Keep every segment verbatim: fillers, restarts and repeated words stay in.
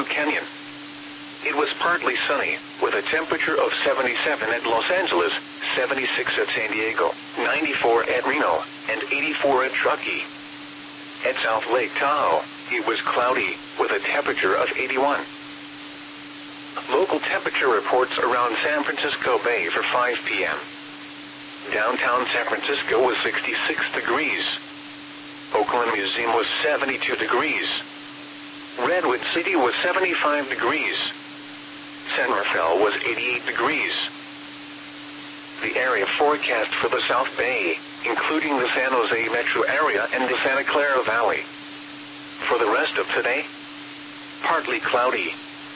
Canyon. It was partly sunny, with a temperature of seventy-seven at Los Angeles, seventy-six at San Diego, ninety-four at Reno, and eighty-four at Truckee. At South Lake Tahoe, it was cloudy, with a temperature of eighty-one. Local temperature reports around San Francisco Bay for five p m Downtown San Francisco was sixty-six degrees. Oakland Museum was seventy-two degrees. Redwood City was seventy-five degrees. San Rafael was eighty-eight degrees. The area forecast for the South Bay, including the San Jose metro area and the Santa Clara Valley. For the rest of today, partly cloudy.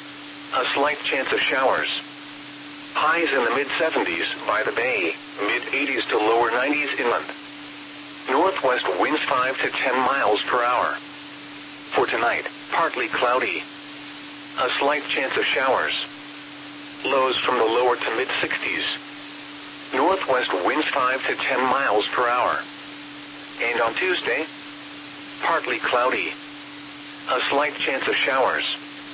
A slight chance of showers. Highs in the mid seventies by the bay, mid eighties to lower nineties inland. Northwest winds five to ten miles per hour. For tonight, partly cloudy. A slight chance of showers. Lows from the lower to mid sixties. Northwest winds five to ten miles per hour. And on Tuesday, partly cloudy. A slight chance of showers.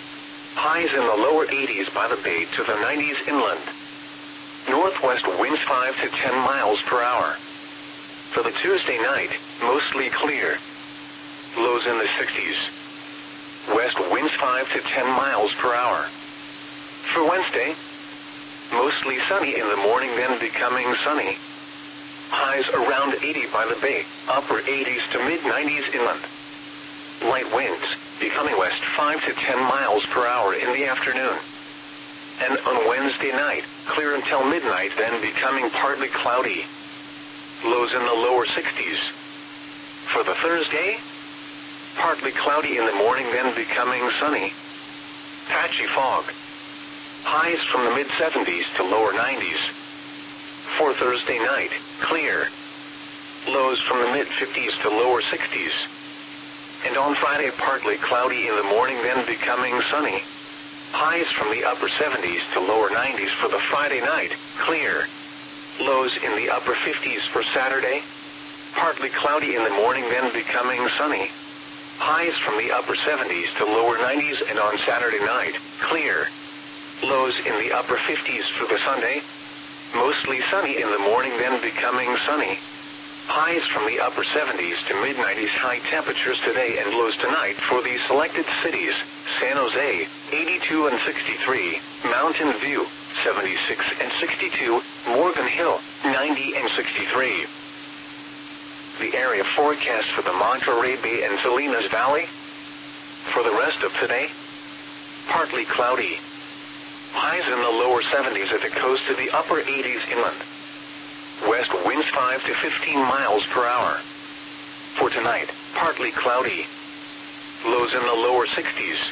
Highs in the lower eighties by the bay to the nineties inland. Northwest winds five to ten miles per hour. For the Tuesday night, mostly clear. Lows in the sixties. West winds five to ten miles per hour. For Wednesday, mostly sunny in the morning, then becoming sunny. Highs around eighty by the bay, upper eighties to mid nineties inland. Light winds, becoming west five to ten miles per hour in the afternoon. And on Wednesday night, clear until midnight, then becoming partly cloudy. Lows in the lower sixties. For the Thursday, partly cloudy in the morning, then becoming sunny. Patchy fog. Highs from the mid seventies to lower nineties. For Thursday night, clear. Lows from the mid fifties to lower sixties. And on Friday, partly cloudy in the morning, then becoming sunny. Highs from the upper seventies to lower nineties for the Friday night, clear. Lows in the upper fifties for Saturday. Partly cloudy in the morning, then becoming sunny. Highs from the upper seventies to lower nineties, and on Saturday night, clear. Lows in the upper fifties for the Sunday. Mostly sunny in the morning, then becoming sunny. Highs from the upper seventies to mid nineties. High temperatures today and lows tonight for the selected cities: San Jose, eighty-two and sixty-three, Mountain View, seventy-six and sixty-two, Morgan Hill, ninety and sixty-three. The area forecast for the Monterey Bay and Salinas Valley. For the rest of today, partly cloudy. Highs in the lower seventies at the coast to the upper eighties inland. West winds five to fifteen miles per hour. For tonight, partly cloudy. Lows in the lower sixties.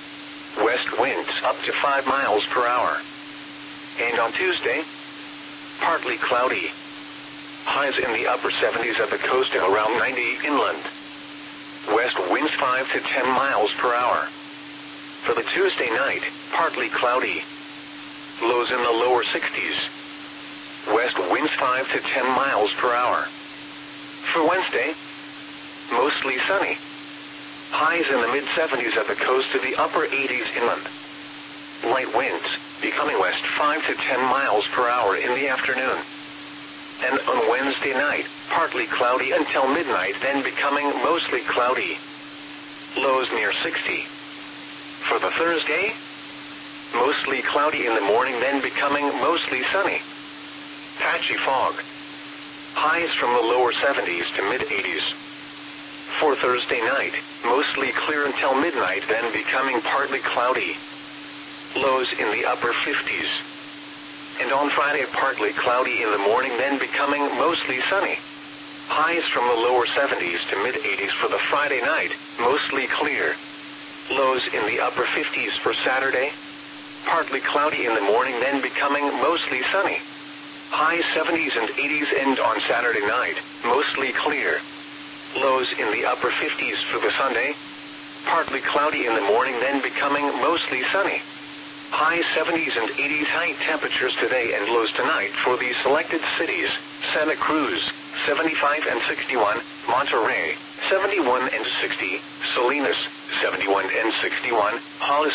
West winds up to five miles per hour. And on Tuesday, partly cloudy. Highs in the upper seventies at the coast and around ninety inland. West winds five to ten miles per hour. For the Tuesday night, partly cloudy. Lows in the lower sixties. West winds five to ten miles per hour. For Wednesday, mostly sunny. Highs in the mid seventies at the coast to the upper eighties inland. Light winds, becoming west five to ten miles per hour in the afternoon. And on Wednesday night, partly cloudy until midnight, then becoming mostly cloudy. Lows near sixty. For the Thursday, mostly cloudy in the morning, then becoming mostly sunny. Patchy fog. Highs from the lower seventies to mid eighties. For Thursday night, mostly clear until midnight, then becoming partly cloudy. Lows in the upper fifties. And on Friday, partly cloudy in the morning, then becoming mostly sunny. Highs from the lower seventies to mid eighties for the Friday night, mostly clear. Lows in the upper fifties for Saturday. Partly cloudy in the morning, then becoming mostly sunny. High seventies and eighties, and on Saturday night, mostly clear. Lows in the upper fifties for the Sunday. Partly cloudy in the morning, then becoming mostly sunny. High seventies and eighties. High temperatures today and lows tonight for the selected cities: Santa Cruz, seventy-five and sixty-one, Monterey, seventy-one and sixty, Salinas, seventy-one and sixty-one, Hollis,